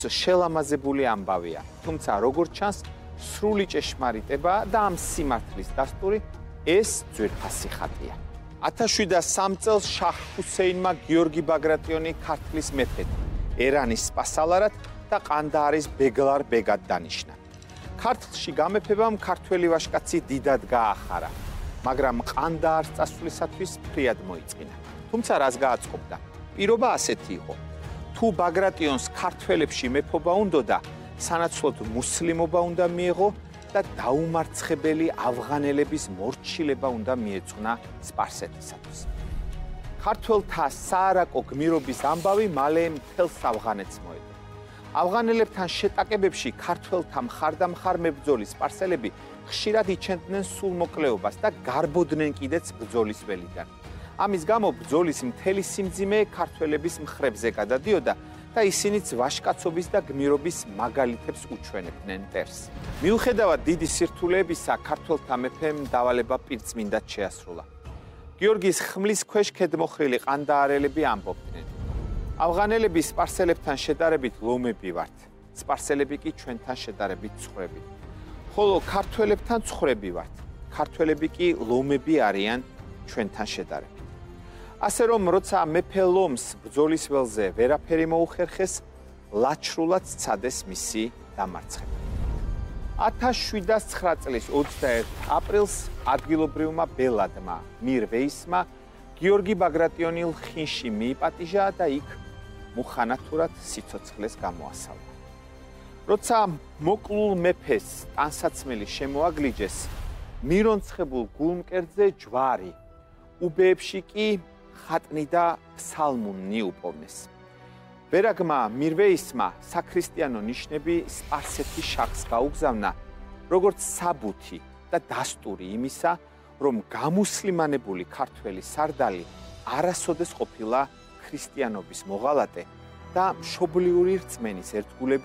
შელამაზებული ამბავია, თუმცა როგორც ჩანს, სრული ჭეშმარიტება და ამ სიმართლის დასტური ეს ძვირფასი ხატია. 1703 წელს შაჰ ჰუსეინმა გიორგი ბაგრატიონი ქართლის მეფედ, ერანის სპასალარად და ყანდაარის ბეგლარ ბეგად დანიშნა. ქართლში გამეფებამ ქართველი ვაჟკაცი დიდად გაახარა, მაგრამ ყანდაარს წასვლისათვის ფრიად მოიწყინა. თუმცა რას გააწყობდა? პირობა ასეთი იყო. თუ ბაგრატიონს ქართველებში მეფობა უნდოდა, სანაცვლოდ მუსლიმობა უნდა მიეღო და დაუმარცხებელი ავღანელების მორჩილება უნდა მიეძღვნა სპარსეთისათვის. ქართველთა საარაკო გმირობის ამბავი მალე მთელს ავღანეთს მოედო. ავღანელებთან შეტაკებებში ქართველთა მხარდამხარ მებრძოლი სპარსელები ხშირად იჩენდნენ სულმოკლეობას და გარბოდნენ კიდეც ბრძოლის ველიდან. ამის გამო ბრძოლის მთელი სიმძიმე ქართველების მხრებზე გადადიოდა და ისინიც ვაჟკაცობის და გმირობის მაგალითებს უჩვენებდნენ მტერს. მიუხედავად დიდი სირთულეებისა, ქართველთა მეფემ დავალება პირწმინდად შეასრულა. გიორგის ხმლის ქვეშ ქედმოხრილი ყანდაარელები ამბობდნენ: ავღანელები სპარსელებთან შედარებით ლომები ვართ, სპარსელები კი ჩვენთან შედარებით ცხვრები. ხოლო ქართველებთან ცხვრები ვართ, ქართველები კი ლომები არიან ჩვენთან შედარებით. ასე რომ, როცა მეფე ლომს ბრძოლის ველზე ვერაფერი მოუხერხეს, ლაჩრულად სცადეს მისი დამარცხება. 1709 წლის 21 აპრილს ადგილობრივმა ბელადმა მირ ვეისმა გიორგი ბაგრატიონი ლხინში მიიპატიჟა და იქ მუხანათურად სიცოცხლეს გამოასალვა. როცა მოკლულ მეფეს ტანსაცმელი შემოაგლიჯეს, მირონცხებულ გულმკერდზე ჯვარი, უბეებში კი ხატნი და ფსალმუნი უპოვნეს. ბერაგმა მირვეისმა საქრისტიანო ნიშნები სპარსეთის შაჰს გაუგზავნა, როგორც საბუთი და დასტური იმისა, რომ გამუსლიმანებული ქართველი სარდალი არასოდეს ყოფილა ქრისტიანობის მოღალატე და მშობლიური რწმენის ერთგულების